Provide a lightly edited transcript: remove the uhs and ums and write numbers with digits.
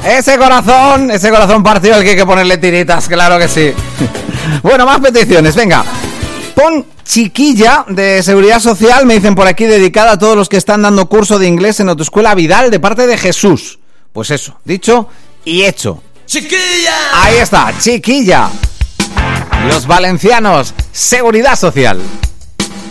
Ese corazón partido al que hay que ponerle tiritas, claro que sí. Bueno, más peticiones, venga. Pon Chiquilla de Seguridad Social, me dicen por aquí, dedicada a todos los que están dando curso de inglés en Autoescuela Vidal de parte de Jesús. Pues eso, dicho y hecho. ¡Chiquilla! Ahí está, Chiquilla. Los valencianos, Seguridad Social.